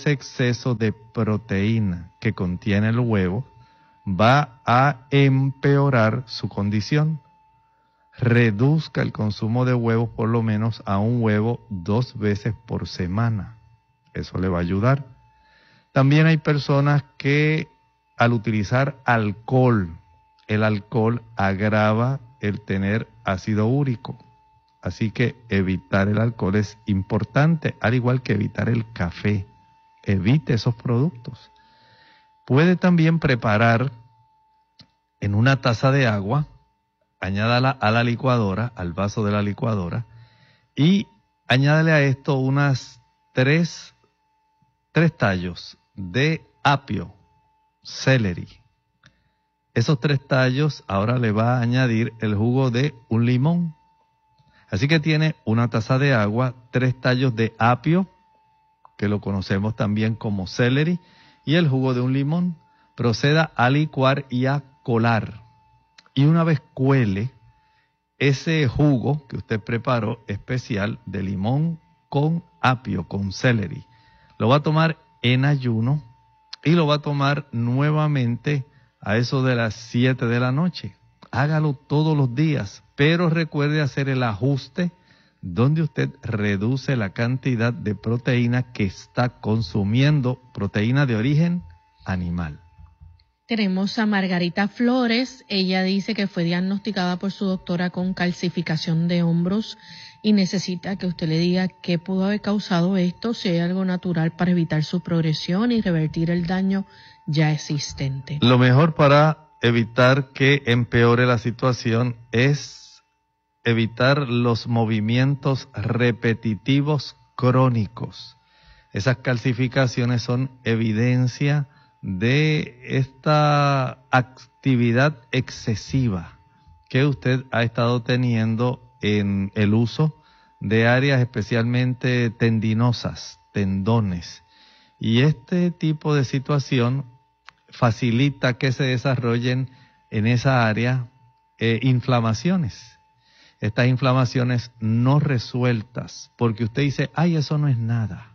ese exceso de proteína que contiene el huevo va a empeorar su condición. Reduzca el consumo de huevos por lo menos a un huevo 2 veces por semana. Eso le va a ayudar. También hay personas que al utilizar alcohol, el alcohol agrava el tener ácido úrico. Así que evitar el alcohol es importante, al igual que evitar el café. Evite esos productos. Puede también preparar en una taza de agua, añádala a la licuadora, al vaso de la licuadora, y añádale a esto unas tres tallos de apio, celery. Esos 3 tallos ahora le va a añadir el jugo de un limón. Así que tiene una taza de agua, 3 tallos de apio, que lo conocemos también como celery, y el jugo de un limón. Proceda a licuar y a colar. Y una vez cuele ese jugo que usted preparó especial de limón con apio, con celery, lo va a tomar en ayuno y lo va a tomar nuevamente a eso de las 7 de la noche. Hágalo todos los días, pero recuerde hacer el ajuste donde usted reduce la cantidad de proteína que está consumiendo, proteína de origen animal. Tenemos a Margarita Flores. Ella dice que fue diagnosticada por su doctora con calcificación de hombros y necesita que usted le diga qué pudo haber causado esto, si hay algo natural para evitar su progresión y revertir el daño ya existente. Lo mejor para evitar que empeore la situación es evitar los movimientos repetitivos crónicos. Esas calcificaciones son evidencia de esta actividad excesiva que usted ha estado teniendo en el uso de áreas especialmente tendinosas, tendones. Y este tipo de situación facilita que se desarrollen en esa área inflamaciones. Estas inflamaciones no resueltas, porque usted dice, ay, eso no es nada.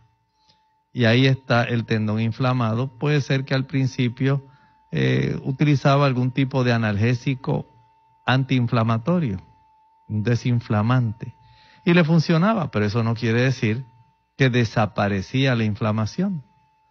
Y ahí está el tendón inflamado. Puede ser que al principio utilizaba algún tipo de analgésico antiinflamatorio, un desinflamante, y le funcionaba, pero eso no quiere decir que desaparecía la inflamación.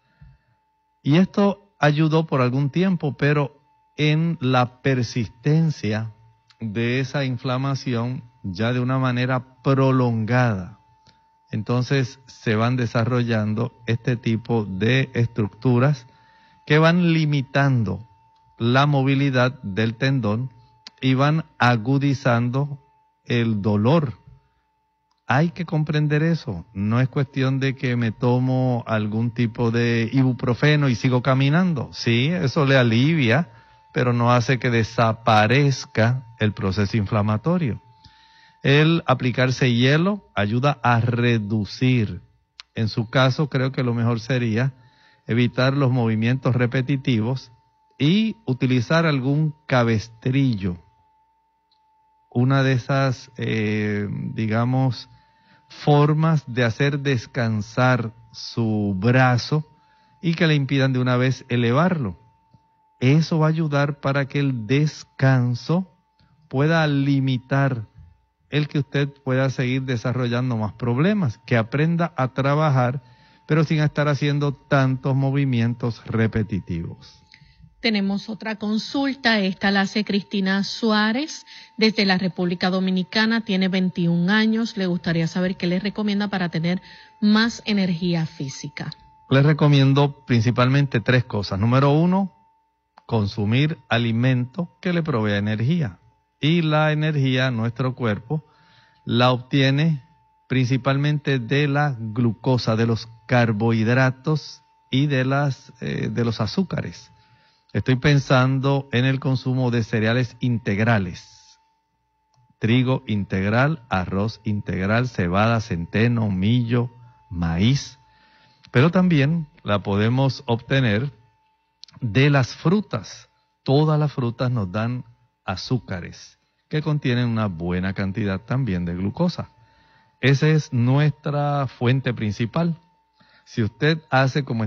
Y esto ayudó por algún tiempo, pero en la persistencia de esa inflamación ya de una manera prolongada, entonces se van desarrollando este tipo de estructuras que van limitando la movilidad del tendón y van agudizando el dolor. Hay que comprender eso. No es cuestión de que me tomo algún tipo de ibuprofeno y sigo caminando. Sí, eso le alivia, pero no hace que desaparezca el proceso inflamatorio. El aplicarse hielo ayuda a reducir. En su caso, creo que lo mejor sería evitar los movimientos repetitivos y utilizar algún cabestrillo. Una de esas, formas de hacer descansar su brazo y que le impidan de una vez elevarlo. Eso va a ayudar para que el descanso pueda limitar el que usted pueda seguir desarrollando más problemas, que aprenda a trabajar, pero sin estar haciendo tantos movimientos repetitivos. Tenemos otra consulta, esta la hace Cristina Suárez desde la República Dominicana, tiene 21 años, le gustaría saber qué le recomienda para tener más energía física. Les recomiendo principalmente 3 cosas. Número 1, consumir alimento que le provea energía. Y la energía, nuestro cuerpo, la obtiene principalmente de la glucosa, de los carbohidratos y de los azúcares. Estoy pensando en el consumo de cereales integrales, trigo integral, arroz integral, cebada, centeno, millo, maíz, pero también la podemos obtener de las frutas. Todas las frutas nos dan azúcares que contienen una buena cantidad también de glucosa. Esa es nuestra fuente principal. Si usted hace como